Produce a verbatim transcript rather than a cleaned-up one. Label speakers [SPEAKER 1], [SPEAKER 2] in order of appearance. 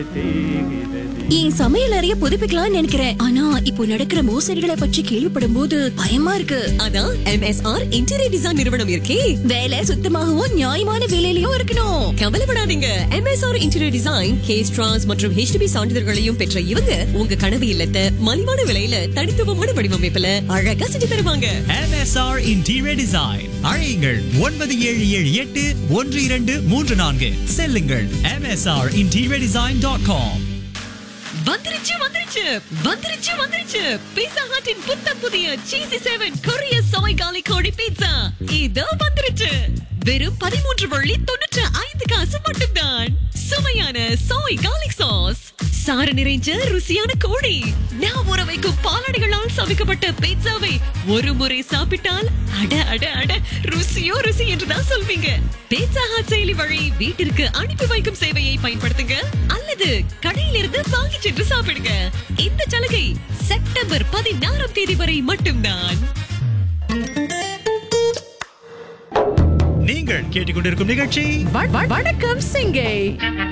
[SPEAKER 1] என் சமையல் அறைய புதுப்பிக்கலாம்னு நினைக்கிறேன். ஆனா இப்போ நடக்கிற மோசடிகளை பற்றி கேள்விப்படும் போது பயமா இருக்கு.
[SPEAKER 2] அதான் M S R interior design நிறுவனம் இருக்கே.
[SPEAKER 1] வேலை சுத்தமாகவும் நியாயமான விலையிலயும் இருக்கணும்.
[SPEAKER 2] கவலைப்படாதீங்க. M S R interior design case trans மற்றும் ஹெச் டி பி சான்றிதழ்களையும் பெற்ற இவங்க உங்க கனவு இல்லத்தை மலிவான விலையில தனித்துவமான வடிவமைப்புல அழகா செஞ்சு தருவாங்க.
[SPEAKER 3] M S R interior design அழையுங்கள் ஒன்பது ஏழு ஏழு எட்டு ஒன்று இரண்டு மூன்று நான்கு. செல்லுங்கள் M S R interior design dot com.
[SPEAKER 2] வந்துருச்சு வந்துருச்சு வந்துருச்சு வந்துருச்சு பீட்சா ஹட்டின் புத்தம் புதிய சீசி செவன் கொரிய சோய் காலி கோழி பீட்சா இதோ வந்துருச்சு. வெறும் பதிமூன்று வள்ளி தொண்ணூற்று ஐந்து காசு மட்டும்தான். சுவையான சோய் கார்லிக் சாஸ், சாறு நிறைஞ்ச ருசியான கோழி, நான் ஊற வைக்கும் பாலாடைகளால் சமைக்கப்பட்ட பீட்சாவை ஒரு முறை சாப்பிட்டால் அட அட அட ருசியோ ருசி என்றுதான் சொல்வீங்க. பீட்சா ஹட் செயலி வழி வீட்டிற்கு அனுப்பி வைக்கும் சேவையை பயன்படுத்துங்க அல்லது கடையிலிருந்து வாங்கி சென்று சாப்பிடுங்க. இந்த சலுகை செப்டம்பர் பதினாறாம் தேதி வரை மட்டும்தான்.
[SPEAKER 3] நீங்கள் கேட்டுக்கொண்டிருக்கும் நிகழ்ச்சி
[SPEAKER 4] வணக்கம் சிங்கை.